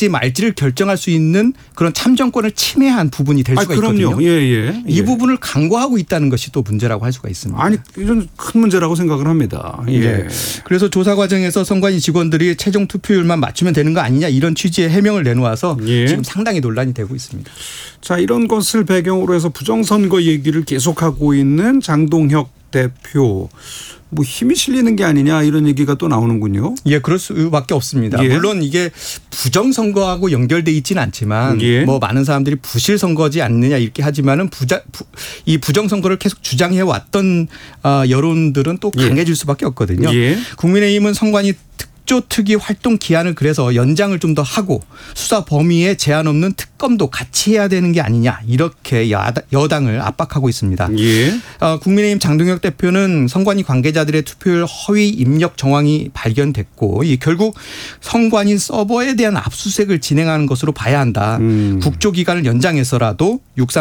할지 말지를 결정할 수 있는 그런 참정권을 침해한 부분이 될 수가 그럼요. 있거든요. 예. 이 부분을 강구하고 있다는 것이 또 문제라고 할 수가 있습니다. 아니 이건 큰 문제라고 생각을 합니다. 예. 네. 그래서 조사 과정에서 선관위 직원들이 최종 투표율만 맞추면 되는 거 아니냐 이런 취지의 해명을 내놓아서 예. 지금 상당히 논란이 되고 있습니다. 자, 이런 것을 배경으로 해서 부정선거 얘기를 계속하고 있는 장동혁 대표 뭐 힘이 실리는 게 아니냐 이런 얘기가 또 나오는군요. 예, 그럴 수밖에 없습니다. 예. 물론 이게 부정선거하고 연결돼 있지는 않지만 예. 뭐 많은 사람들이 부실선거지 않느냐 이렇게 하지만은 이 부정선거를 계속 주장해 왔던 여론들은 또 강해질 수밖에 없거든요. 예. 국민의힘은 선관위 특조특위 활동 기한을 그래서 연장을 좀 더 하고 수사 범위에 제한 없는 특검도 같이 해야 되는 게 아니냐 이렇게 여당을 압박하고 있습니다. 예. 국민의힘 장동혁 대표는 선관위 관계자들의 투표율 허위 입력 정황이 발견됐고 결국 선관위 서버에 대한 압수수색을 진행하는 것으로 봐야 한다. 국조 기간을 연장해서라도